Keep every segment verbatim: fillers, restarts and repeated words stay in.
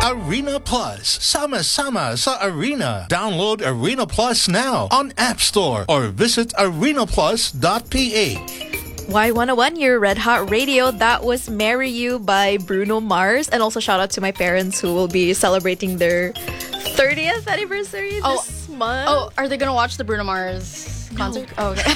Arena Plus. Sama-sama sa Arena. Download Arena Plus now on App Store or visit arena plus dot p h. Y one oh one, your Red Hot Radio. That was Marry You by Bruno Mars. And also shout out to my parents who will be celebrating their thirtieth anniversary Oh, this month. Oh, are they gonna watch the Bruno Mars concert? Oh, okay.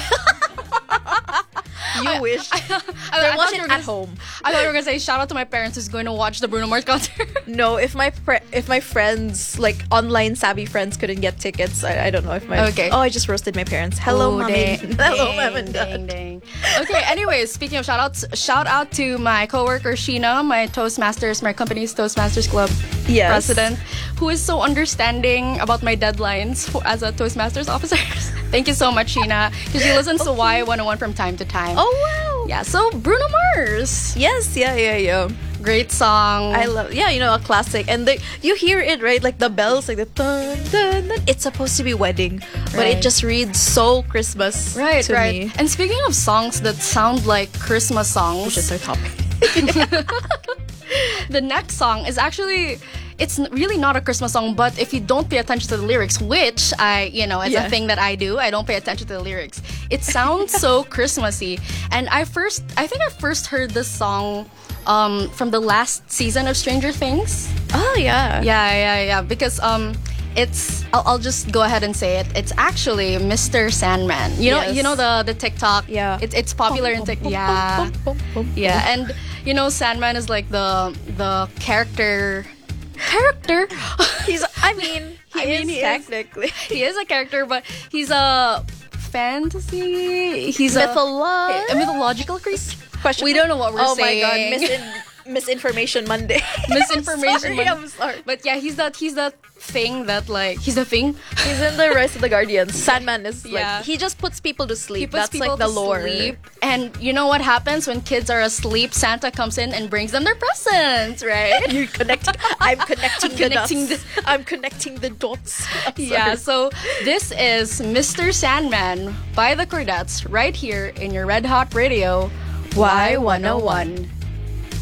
You I- wish. I, I, They're I thought watching you were at gonna- home. I thought you were gonna say shout out to my parents who's going to watch the Bruno Mars concert. No, if my pre- if my friends, like online savvy friends, couldn't get tickets, I, I don't know if my... Okay. Oh, I just roasted my parents. Hello, Oh, mom. dang, and- Hello, dang, mom and dad. dang, dang. Okay, anyways, speaking of shout outs, shout out to my coworker Sheena, my Toastmasters, my company's Toastmasters Club Yes. president, who is so understanding about my deadlines for, as a Toastmasters officer. Thank you so much, Sheena, because she listens to Y one oh one from time to time. Oh, wow. Yeah, so Bruno Mars. Yes, yeah, yeah, yeah. Great song. I love, yeah, you know, a classic. And the, you hear it, right? Like the bells, like the dun, dun, dun. It's supposed to be wedding, but Right. it just reads so Christmas Right, to right. me. And speaking of songs that sound like Christmas songs, Which is our topic. the next song is actually, it's n- really not a Christmas song, but if you don't pay attention to the lyrics, which I, you know, it's Yeah. a thing that I do, I don't pay attention to the lyrics. It sounds so Christmassy. And I first, I think I first heard this song um, from the last season of Stranger Things. Oh, yeah. Yeah, yeah, yeah. Because um, it's I'll, I'll just go ahead and say it. It's actually Mister Sandman. You know, Yes. you know the the TikTok. Yeah. It's it's popular in TikTok. Yeah, yeah. And you know, Sandman is like the the character. Character. He's, I mean, he I mean, is he is. technically. He is a character, but he's a fantasy. He's Mytholo- a, a mythological creature. Question. We don't know what we're oh saying. my god, misin- misinformation Monday. Misinformation. Sorry, Monday. I'm sorry. But yeah, he's that he's that thing that like he's the thing. He's in the Rise of the Guardians. Sandman is like, Yeah. he just puts people to sleep. He puts That's people like the to lore. sleep. And you know what happens when kids are asleep? Santa comes in and brings them their presents, right? You're connecting. I'm connecting I'm the connecting dots. I'm connecting the dots. I'm Yeah, sorry. so this is Mister Sandman by the Cordettes right here in your Red Hot Radio Y one oh one.